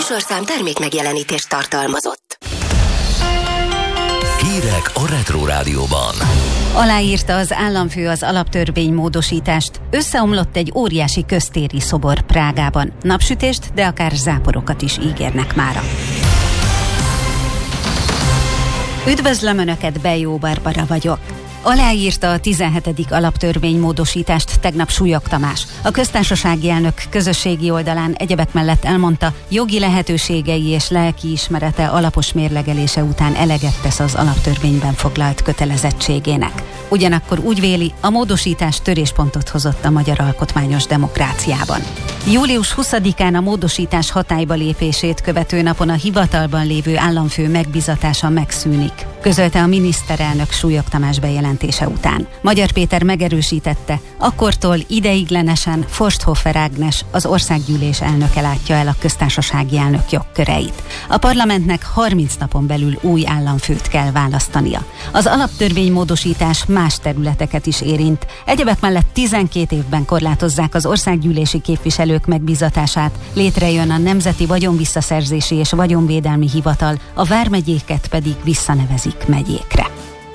műsorszám termékmegjelenítést tartalmazott. Hírek a Retro Rádióban. Aláírta az államfő az alaptörvénymódosítást. Összeomlott egy óriási köztéri szobor Prágában. Napsütést, de akár záporokat is ígérnek mára. Üdvözlöm Önöket, Bejó Barbara vagyok. Aláírta a 17. alaptörvénymódosítást tegnap Súlyog Tamás. A köztársasági elnök közösségi oldalán egyebek mellett elmondta, jogi lehetőségei és lelkiismerete alapos mérlegelése után eleget tesz az alaptörvényben foglalt kötelezettségének. Ugyanakkor úgy véli, a módosítás töréspontot hozott a magyar alkotmányos demokráciában. Július 20-án a módosítás hatályba lépését követő napon a hivatalban lévő államfő megbízatása megszűnik, közölte a miniszterelnök Súlyog Tamás bejelentése után. Magyar Péter megerősítette, akkortól ideiglenesen Forsthofer Ágnes, az országgyűlés elnöke látja el a köztársasági elnök jogköreit. A parlamentnek 30 napon belül új államfőt kell választania. Az alaptörvénymódosítás más területeket is érint. Egyebek mellett 12 évben korlátozzák az országgyűlési képviselők megbízatását, létrejön a Nemzeti Vagyonvisszaszerzési és Vagyonvédelmi Hivatal, a vármegyéket pedig visszanevezik megyékre.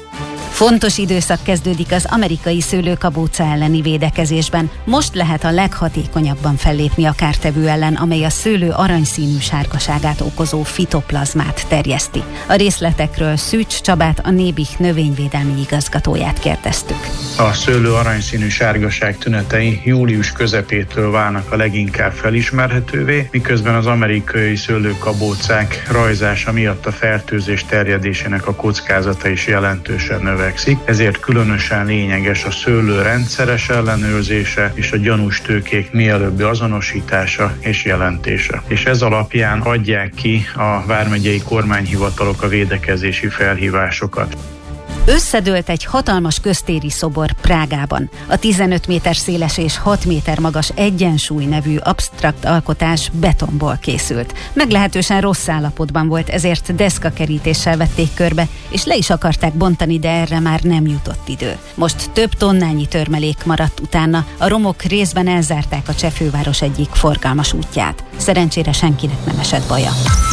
Fontos időszak kezdődik az amerikai szőlőkabóca elleni védekezésben. Most lehet a leghatékonyabban fellépni a kártevő ellen, amely a szőlő aranyszínű sárgaságát okozó fitoplazmát terjeszti. A részletekről Szűcs Csabát, a Nébih növényvédelmi igazgatóját kérdeztük. A szőlő aranyszínű sárgaság tünetei július közepétől válnak a leginkább felismerhetővé, miközben az amerikai szőlőkabócák rajzása miatt a fertőzés terjedésének a kockázata is jelentősen növekszik. Ezért különösen lényeges a szőlő rendszeres ellenőrzése és a gyanús tőkék mielőbbi azonosítása és jelentése. És ez alapján adják ki a vármegyei kormányhivatalok a védekezési felhívásokat. Összedőlt egy hatalmas köztéri szobor Prágában. A 15 méter széles és 6 méter magas Egyensúly nevű absztrakt alkotás betonból készült. Meglehetősen rossz állapotban volt, ezért deszkakerítéssel vették körbe, és le is akarták bontani, de erre már nem jutott idő. Most több tonnányi törmelék maradt utána, a romok részben elzárták a cseh főváros egyik forgalmas útját. Szerencsére senkinek nem esett baja.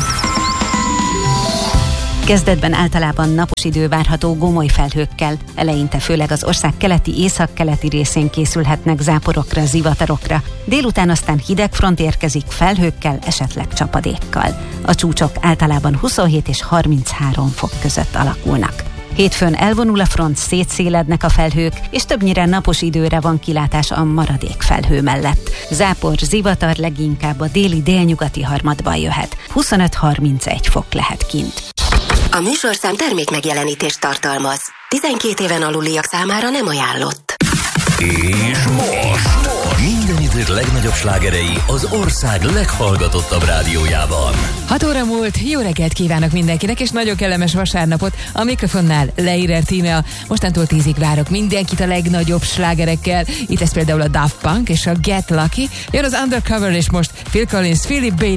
Kezdetben általában napos idő várható gomoly felhőkkel, eleinte főleg az ország keleti északkeleti részén készülhetnek záporokra, zivatarokra, délután aztán hideg front érkezik felhőkkel, esetleg csapadékkal. A csúcsok általában 27 és 33 fok között alakulnak. Hétfőn elvonul a front, szétszélednek a felhők, és többnyire napos időre van kilátás a maradék felhő mellett. Zápor, zivatar leginkább a déli délnyugati harmadban jöhet. 25-31 fok lehet kint. A műsorszám termékmegjelenítést tartalmaz. 12 éven aluliak számára nem ajánlott. És most minden idők legnagyobb slágerei az ország leghallgatottabb rádiójában. 6 óra múlt, jó reggelt kívánok mindenkinek, és nagyon kellemes vasárnapot. A mikrofonnál Leirer Tímea. Mostantól 10-ig várok mindenkit a legnagyobb slágerekkel. Itt ez például a Daft Punk és a Get Lucky. Jön az Undercover, és most Phil Collins, Philip Bailey